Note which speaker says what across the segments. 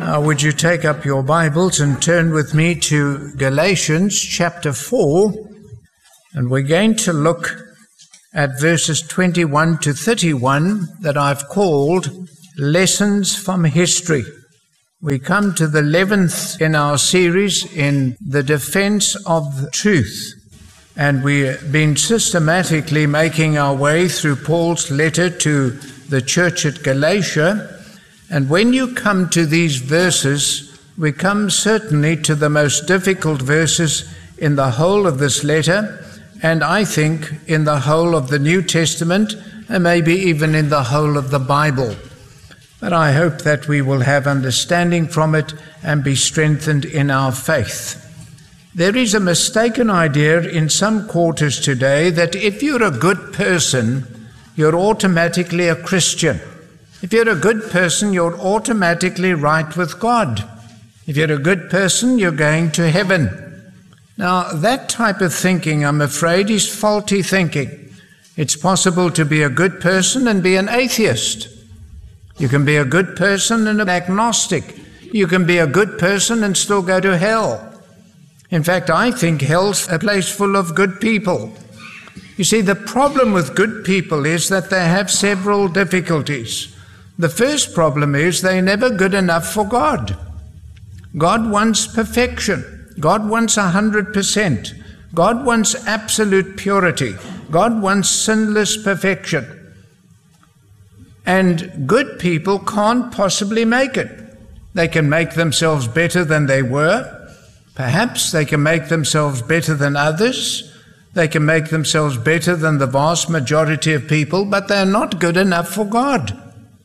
Speaker 1: Would you take up your Bibles and turn with me to Galatians chapter 4, and we're going to look at verses 21 to 31 that I've called Lessons from History. We come to the 11th in our series in the defense of the truth, and we've been systematically making our way through Paul's letter to the church at Galatia. And when you come to these verses, we come certainly to the most difficult verses in the whole of this letter, and I think in the whole of the New Testament, and maybe even in the whole of the Bible. But I hope that we will have understanding from it and be strengthened in our faith. There is a mistaken idea in some quarters today that if you're a good person, you're automatically a Christian. If you're a good person, you're automatically right with God. If you're a good person, you're going to heaven. Now, that type of thinking, I'm afraid, is faulty thinking. It's possible to be a good person and be an atheist. You can be a good person and an agnostic. You can be a good person and still go to hell. In fact, I think hell's a place full of good people. You see, the problem with good people is that they have several difficulties. The first problem is they're never good enough for God. God wants perfection. God wants 100%. God wants absolute purity. God wants sinless perfection. And good people can't possibly make it. They can make themselves better than they were. Perhaps they can make themselves better than others. They can make themselves better than the vast majority of people, but they're not good enough for God.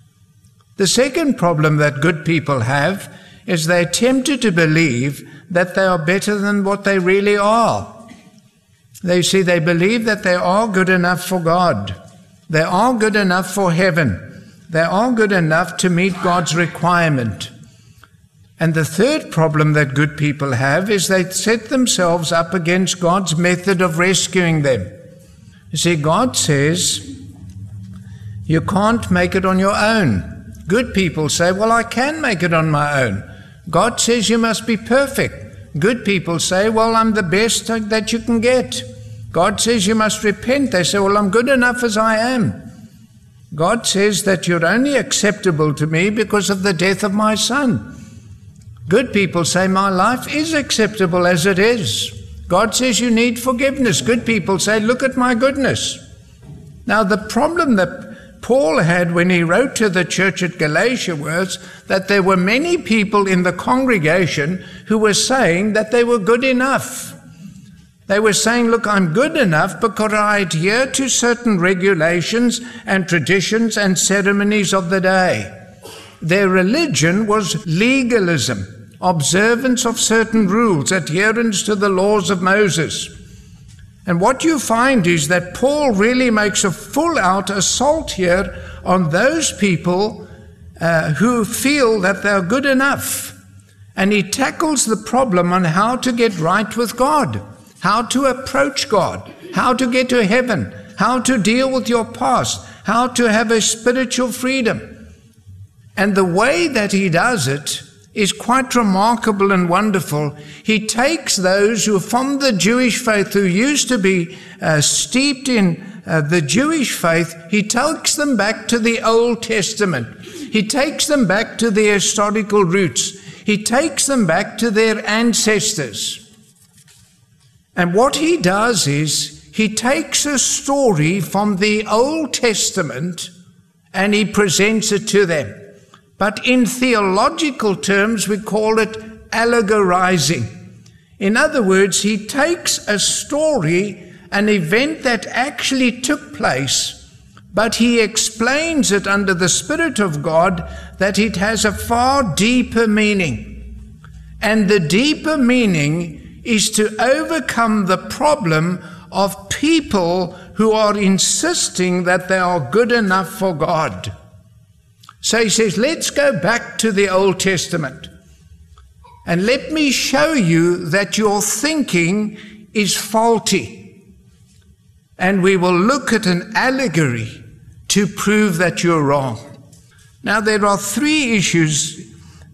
Speaker 1: The second problem that good people have is they're tempted to believe that they are better than what they really are. They believe that they are good enough for God. They are good enough for heaven. They are good enough to meet God's requirement. And the third problem that good people have is they set themselves up against God's method of rescuing them. You see, God says, you can't make it on your own. Good people say, well, I can make it on my own. God says you must be perfect. Good people say, well, I'm the best that you can get. God says you must repent. They say, well, I'm good enough as I am. God says that you're only acceptable to me because of the death of my son. Good people say, my life is acceptable as it is. God says you need forgiveness. Good people say, look at my goodness. Now, the problem that Paul had when he wrote to the church at Galatia was that there were many people in the congregation who were saying that they were good enough. They were saying, look, I'm good enough because I adhere to certain regulations and traditions and ceremonies of the day. Their religion was legalism, observance of certain rules, adherence to the laws of Moses. And what you find is that Paul really makes a full-out assault here on those people who feel that they're good enough. And he tackles the problem on how to get right with God, how to approach God, how to get to heaven, how to deal with your past, how to have a spiritual freedom. And the way that he does it is quite remarkable and wonderful. He takes those who are from the Jewish faith, who used to be steeped in the Jewish faith, he takes them back to the Old Testament. He takes them back to their historical roots. He takes them back to their ancestors. And what he does is he takes a story from the Old Testament and he presents it to them. But in theological terms, we call it allegorizing. In other words, he takes a story, an event that actually took place, but he explains it under the Spirit of God that it has a far deeper meaning. And the deeper meaning is to overcome the problem of people who are insisting that they are good enough for God. So he says, let's go back to the Old Testament and let me show you that your thinking is faulty. And we will look at an allegory to prove that you're wrong. Now, there are three issues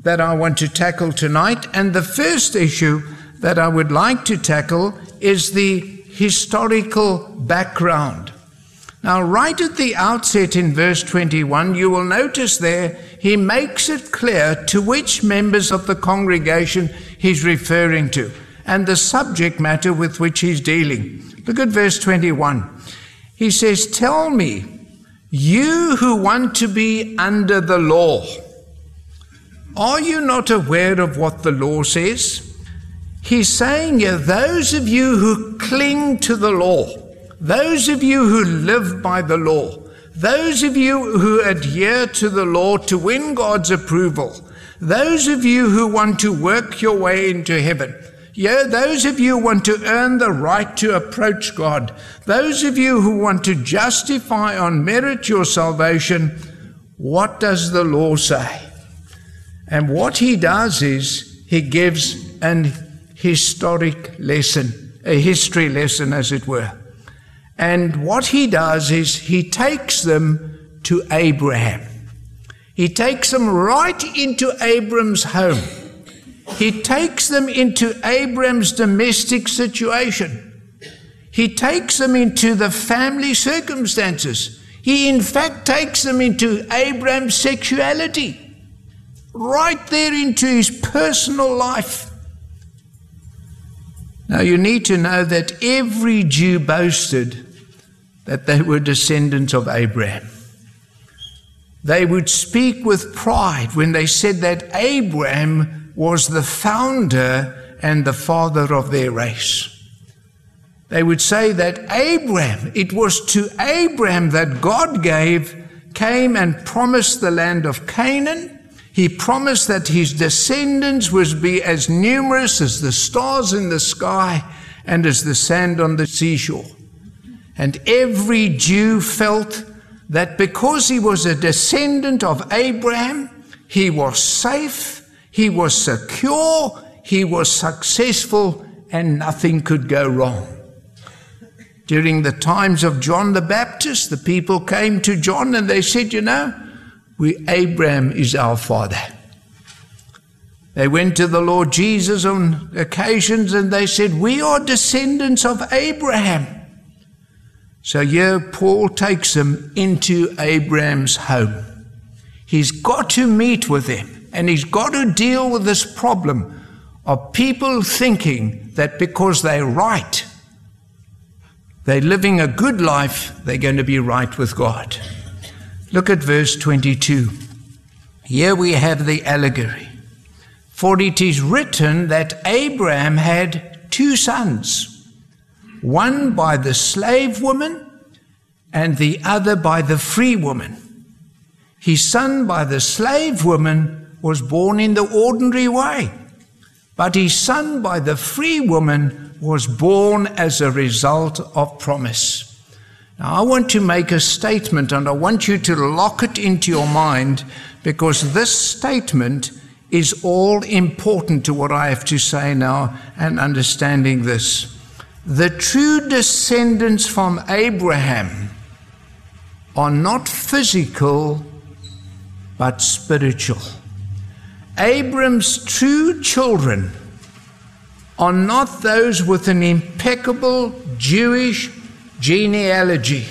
Speaker 1: that I want to tackle tonight. And the first issue that I would like to tackle is the historical background. Now, right at the outset in verse 21, you will notice there, he makes it clear to which members of the congregation he's referring to and the subject matter with which he's dealing. Look at verse 21. He says, "Tell me, you who want to be under the law, are you not aware of what the law says?" He's saying here, those of you who cling to the law, those of you who live by the law, those of you who adhere to the law to win God's approval, those of you who want to work your way into heaven, those of you who want to earn the right to approach God, those of you who want to justify on merit your salvation, what does the law say? And what he does is he gives an historic lesson, a history lesson as it were. And what he does is he takes them to Abraham. He takes them right into Abram's home. He takes them into Abram's domestic situation. He takes them into the family circumstances. He in fact takes them into Abram's sexuality, right there into his personal life. Now you need to know that every Jew boasted that they were descendants of Abraham. They would speak with pride when they said that Abraham was the founder and the father of their race. They would say that Abraham, it was to Abraham that God came and promised the land of Canaan. He promised that his descendants would be as numerous as the stars in the sky and as the sand on the seashore. And every Jew felt that because he was a descendant of Abraham, he was safe, he was secure, he was successful, and nothing could go wrong. During the times of John the Baptist, the people came to John and they said, Abraham is our father. They went to the Lord Jesus on occasions and they said, we are descendants of Abraham. So here Paul takes them into Abraham's home. He's got to meet with them and he's got to deal with this problem of people thinking that because they're right, they're living a good life, they're going to be right with God. Look at verse 22. Here we have the allegory. For it is written that Abraham had 2 sons, one by the slave woman and the other by the free woman. His son by the slave woman was born in the ordinary way, but his son by the free woman was born as a result of promise. Now, I want to make a statement, and I want you to lock it into your mind, because this statement is all important to what I have to say now and understanding this. The true descendants from Abraham are not physical, but spiritual. Abraham's true children are not those with an impeccable Jewish genealogy.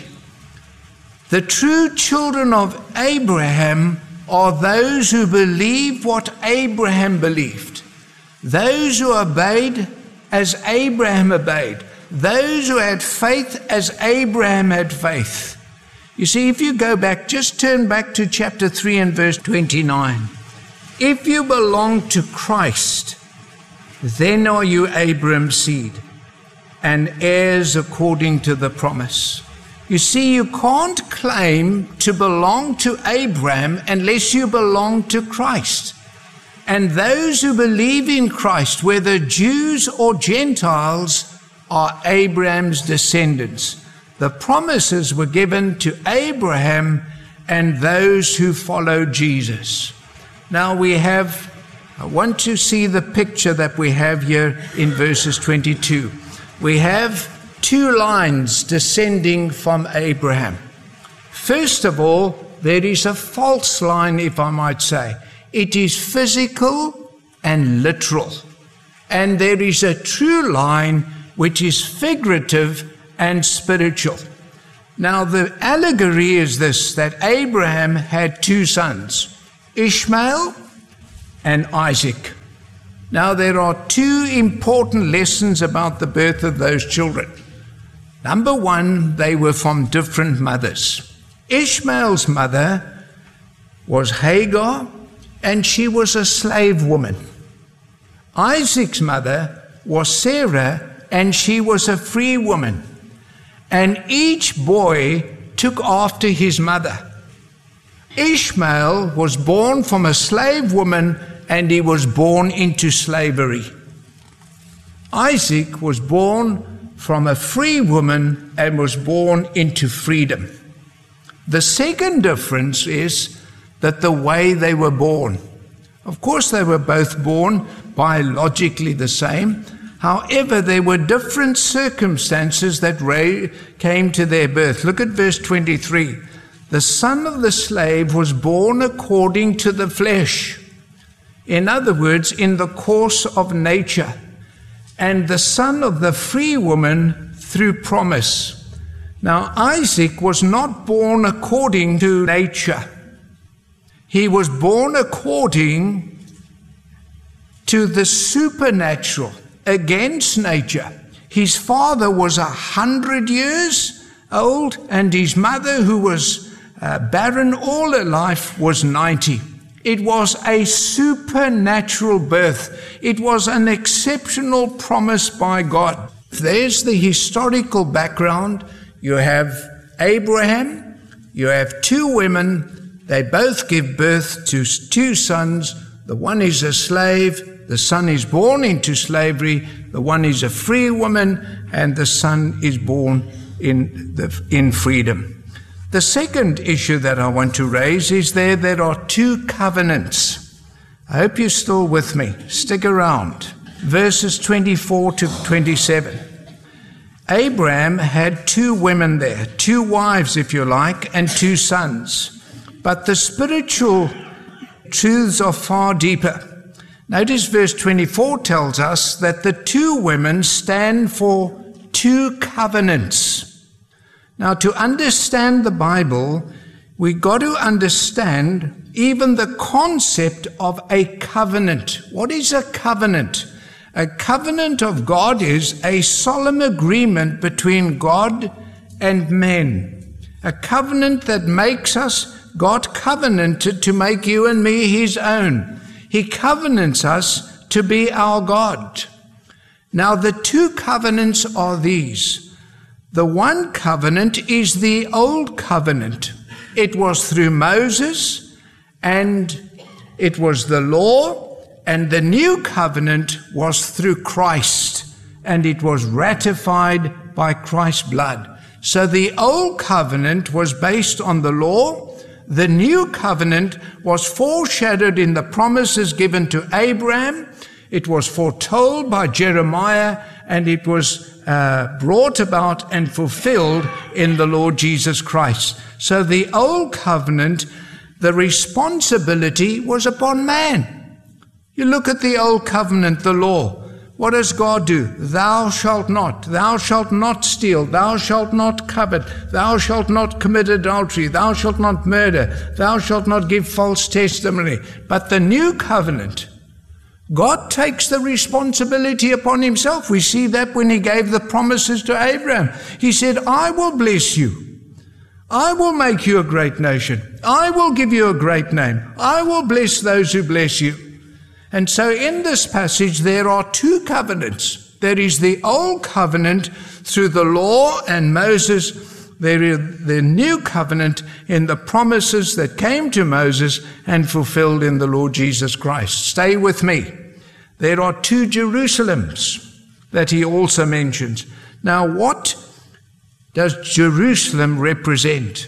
Speaker 1: The true children of Abraham are those who believe what Abraham believed, those who obeyed as Abraham obeyed, those who had faith as Abraham had faith. You see, if you go back, just turn back to chapter 3 and verse 29. If you belong to Christ, then are you Abraham's seed and heirs according to the promise. You see, you can't claim to belong to Abraham unless you belong to Christ. And those who believe in Christ, whether Jews or Gentiles, are Abraham's descendants. The promises were given to Abraham and those who follow Jesus. Now I want to see the picture that we have here in verses 22. We have 2 lines descending from Abraham. First of all, there is a false line, if I might say. It is physical and literal. And there is a true line which is figurative and spiritual. Now the allegory is this, that Abraham had two sons, Ishmael and Isaac. Now there are two important lessons about the birth of those children. Number one, they were from different mothers. Ishmael's mother was Hagar, and she was a slave woman. Isaac's mother was Sarah, and she was a free woman. And each boy took after his mother. Ishmael was born from a slave woman, and he was born into slavery. Isaac was born from a free woman and was born into freedom. The second difference is that the way they were born. Of course, they were both born biologically the same. However, there were different circumstances that came to their birth. Look at verse 23. The son of the slave was born according to the flesh. In other words, in the course of nature. And the son of the free woman through promise. Now, Isaac was not born according to nature. He was born according to the supernatural, against nature. His father was 100 years old, and his mother, who was barren all her life, was 90. It was a supernatural birth. It was an exceptional promise by God. There's the historical background. You have Abraham, you have two women. They both give birth to two sons. The one is a slave, the son is born into slavery. The one is a free woman, and the son is born in freedom. The second issue that I want to raise is there are two covenants. I hope you're still with me. Stick around. Verses 24 to 27. Abraham had two women there, two wives, if you like, and two sons. But the spiritual truths are far deeper. Notice verse 24 tells us that the two women stand for two covenants. Now, to understand the Bible, we got to understand even the concept of a covenant. What is a covenant? A covenant of God is a solemn agreement between God and men. A covenant that makes us, God covenanted to make you and me his own. He covenants us to be our God. Now, the two covenants are these. The one covenant is the old covenant. It was through Moses, and it was the law, and the new covenant was through Christ, and it was ratified by Christ's blood. So the old covenant was based on the law. The new covenant was foreshadowed in the promises given to Abraham. It was foretold by Jeremiah, and it was brought about and fulfilled in the Lord Jesus Christ. So the old covenant, the responsibility was upon man. You look at the old covenant, the law. What does God do? Thou shalt not steal, thou shalt not covet, thou shalt not commit adultery, thou shalt not murder, thou shalt not give false testimony. But the new covenant, God takes the responsibility upon himself. We see that when he gave the promises to Abraham. He said, I will bless you. I will make you a great nation. I will give you a great name. I will bless those who bless you. And so in this passage, there are two covenants. There is the old covenant through the law and Moses. There is the new covenant in the promises that came to Moses and fulfilled in the Lord Jesus Christ. Stay with me. There are two Jerusalems that he also mentions. Now, what does Jerusalem represent?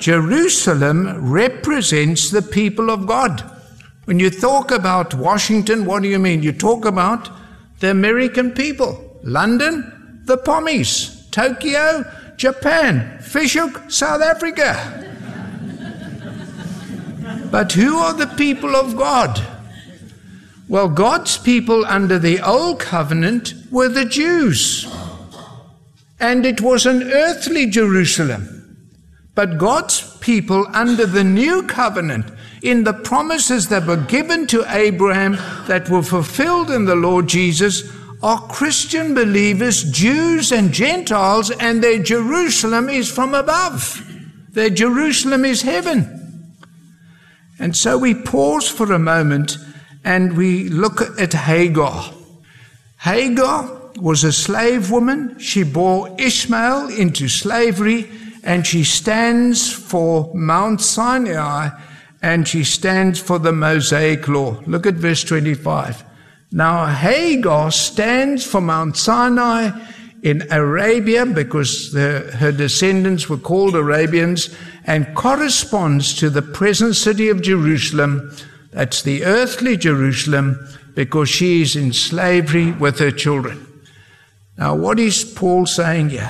Speaker 1: Jerusalem represents the people of God. When you talk about Washington, what do you mean? You talk about the American people. London, the Pommies. Tokyo, Japan. Fish Hoek, South Africa. But who are the people of God? Well, God's people under the old covenant were the Jews. And it was an earthly Jerusalem. But God's people under the new covenant, in the promises that were given to Abraham that were fulfilled in the Lord Jesus, are Christian believers, Jews and Gentiles, and their Jerusalem is from above. Their Jerusalem is heaven. And so we pause for a moment and we look at Hagar. Hagar was a slave woman. She bore Ishmael into slavery, and she stands for Mount Sinai, and she stands for the Mosaic law. Look at verse 25. Now Hagar stands for Mount Sinai in Arabia, because her descendants were called Arabians, and corresponds to the present city of Jerusalem. That's the earthly Jerusalem, because she is in slavery with her children. Now what is Paul saying here?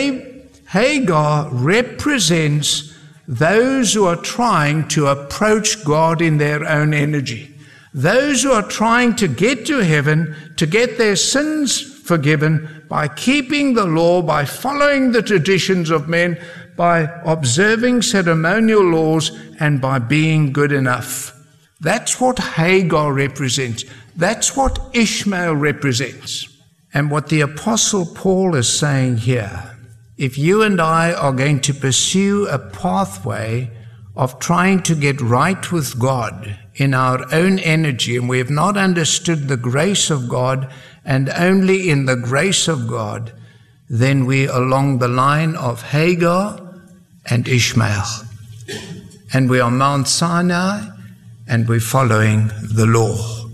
Speaker 1: Hagar represents those who are trying to approach God in their own energy. Those who are trying to get to heaven, to get their sins forgiven by keeping the law, by following the traditions of men, by observing ceremonial laws, and by being good enough. That's what Hagar represents. That's what Ishmael represents. And what the Apostle Paul is saying here, if you and I are going to pursue a pathway of trying to get right with God in our own energy, and we have not understood the grace of God, and only in the grace of God, then we are along the line of Hagar and Ishmael. And we are Mount Sinai, and we're following the law.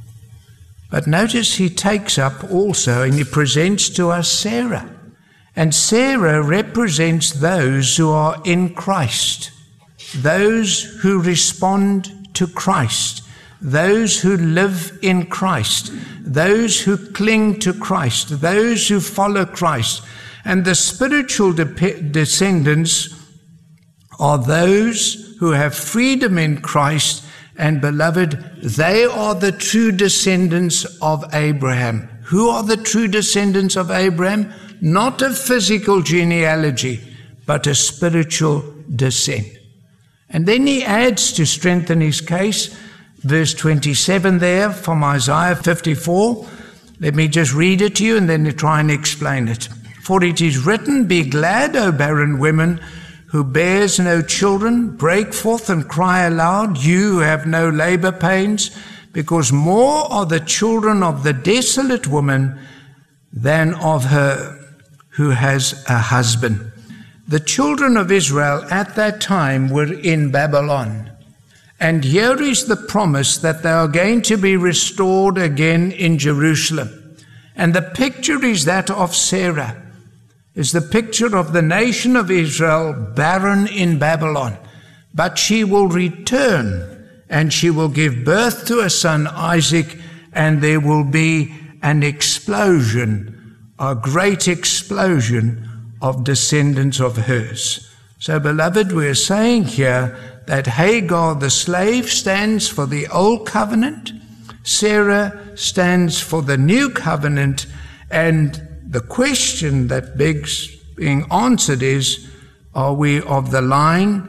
Speaker 1: But notice he takes up also, and he presents to us Sarah. And Sarah represents those who are in Christ, those who respond to Christ, those who live in Christ, those who cling to Christ, those who follow Christ. And the spiritual descendants are those who have freedom in Christ. And beloved, they are the true descendants of Abraham. Who are the true descendants of Abraham? Not a physical genealogy, but a spiritual descent. And then he adds, to strengthen his case, verse 27 there from Isaiah 54. Let me just read it to you and then try and explain it. For it is written, "Be glad, O barren women, who bears no children. Break forth and cry aloud, you who have no labor pains, because more are the children of the desolate woman than of her who has a husband." The children of Israel at that time were in Babylon. And here is the promise that they are going to be restored again in Jerusalem. And the picture is that of Sarah, is the picture of the nation of Israel barren in Babylon. But she will return, and she will give birth to a son, Isaac, and there will be an explosion, a great explosion of descendants of hers. So, beloved, we are saying here that Hagar, the slave, stands for the old covenant. Sarah stands for the new covenant. And the question that begs being answered is, are we of the line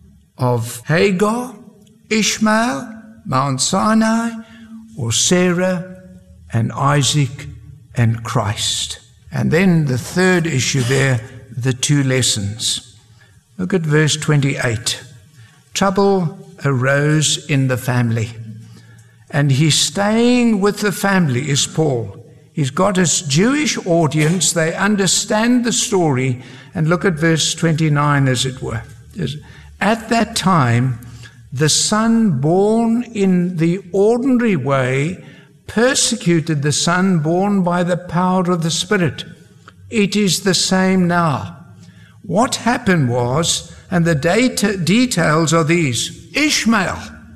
Speaker 1: of Hagar, Ishmael, Mount Sinai, or Sarah and Isaac and Christ? And then the third issue there, the two lessons. Look at verse 28. Trouble arose in the family. And he's staying with the family, is Paul. He's got his Jewish audience. They understand the story. And look at verse 29, as it were. At that time, the son born in the ordinary way persecuted the son born by the power of the Spirit. It is the same now. What happened was, and the details are these: Ishmael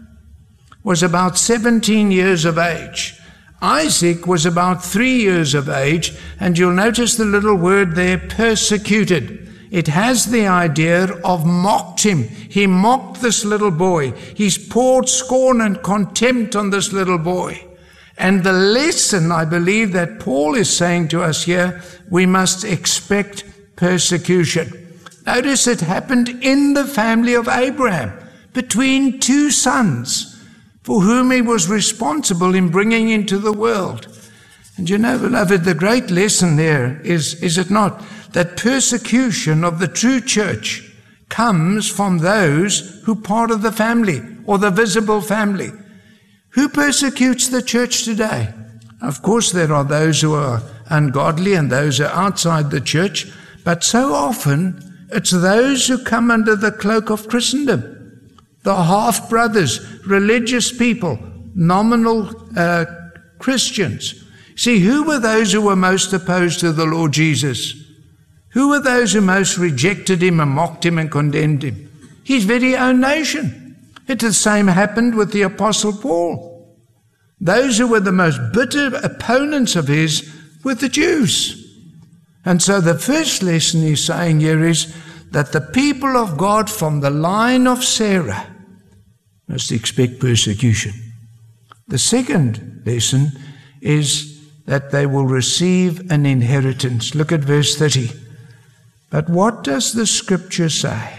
Speaker 1: was about 17 years of age. Isaac was about 3 years of age, and you'll notice the little word there, persecuted. it has the idea of mocked him. He mocked this little boy. He's poured scorn and contempt on this little boy. And the lesson, I believe, that Paul is saying to us here, we must expect persecution. Notice it happened in the family of Abraham, between two sons, for whom he was responsible in bringing into the world. And you know, beloved, the great lesson there is it not, that persecution of the true church comes from those who are part of the family or the visible family. Who persecutes the church today? Of course, there are those who are ungodly and those who are outside the church, but so often it's those who come under the cloak of Christendom, the half-brothers, religious people, nominal Christians. See, who were those who were most opposed to the Lord Jesus? Who were those who most rejected him and mocked him and condemned him? His very own nation. The same happened with the Apostle Paul. Those who were the most bitter opponents of his were the Jews. And so the first lesson he's saying here is that the people of God from the line of Sarah must expect persecution. The second lesson is that they will receive an inheritance. Look at verse 30. But what does the scripture say?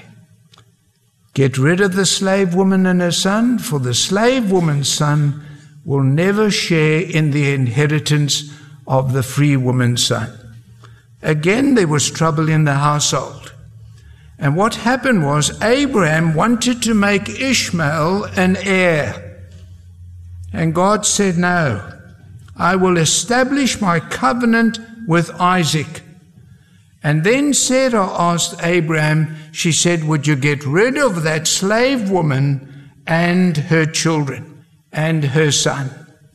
Speaker 1: Get rid of the slave woman and her son, for the slave woman's son will never share in the inheritance of the free woman's son. Again, there was trouble in the household. And what happened was Abraham wanted to make Ishmael an heir. And God said, no, I will establish my covenant with Isaac. And then Sarah asked Abraham, she said, would you get rid of that slave woman and her children and her son?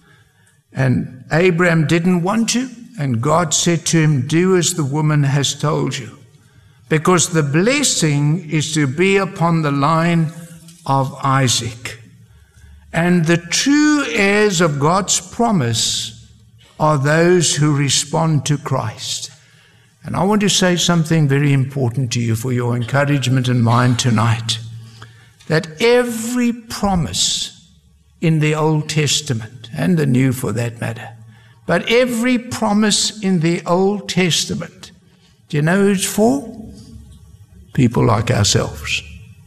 Speaker 1: And Abraham didn't want to, and God said to him, do as the woman has told you, because the blessing is to be upon the line of Isaac. And the true heirs of God's promise are those who respond to Christ. And I want to say something very important to you for your encouragement and mine tonight. That every promise in the Old Testament, and the New for that matter, but every promise in the Old Testament, do you know who it's for? People like ourselves.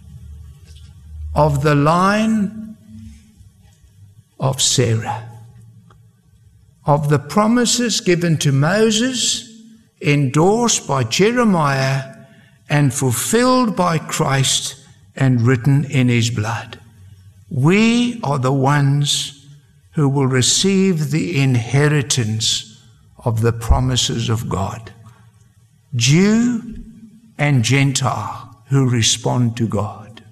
Speaker 1: Of the line of Sarah. Of the promises given to Moses, endorsed by Jeremiah, and fulfilled by Christ, and written in his blood. We are the ones who will receive the inheritance of the promises of God. Jew and Gentile who respond to God.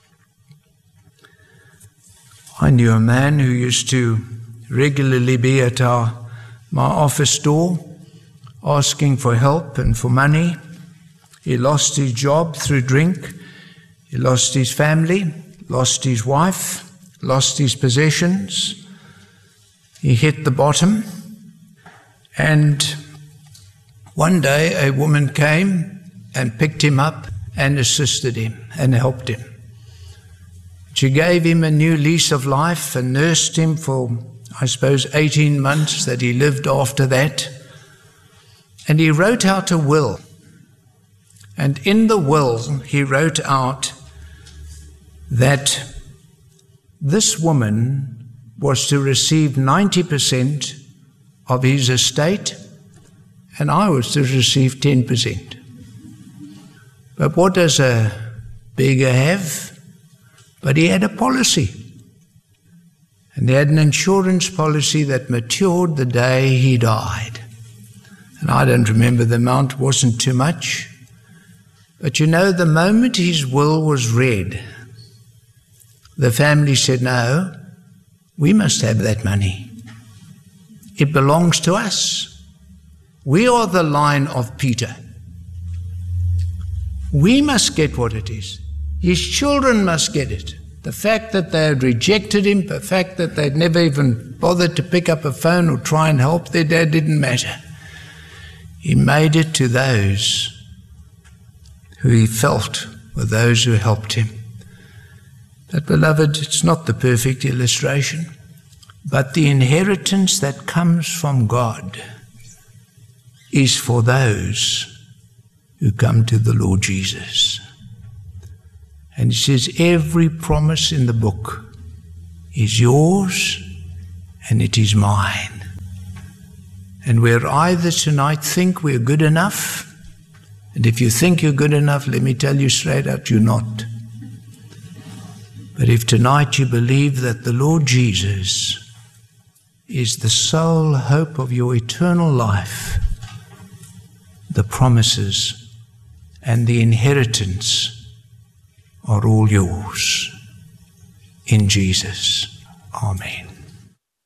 Speaker 1: I knew a man who used to regularly be at my office door asking for help and for money. He lost his job through drink. He lost his family, lost his wife, lost his possessions. He hit the bottom. And one day a woman came and picked him up and assisted him and helped him. She gave him a new lease of life and nursed him for, I suppose, 18 months that he lived after that. And he wrote out a will. And in the will, he wrote out that this woman was to receive 90% of his estate, and I was to receive 10%. But what does a beggar have? But he had a policy. And he had an insurance policy that matured the day he died. And I don't remember the amount, wasn't too much. But you know, the moment his will was read, the family said, no, we must have that money. It belongs to us. We are the line of Peter. We must get what it is. His children must get it. The fact that they had rejected him, the fact that they'd never even bothered to pick up a phone or try and help their dad didn't matter. He made it to those who he felt were those who helped him. But beloved, it's not the perfect illustration, but the inheritance that comes from God is for those who come to the Lord Jesus. And it says every promise in the book is yours and it is mine. And we're either tonight think we're good enough, and if you think you're good enough, let me tell you straight out, you're not. But if tonight you believe that the Lord Jesus is the sole hope of your eternal life, the promises and the inheritance are all yours in Jesus. Amen.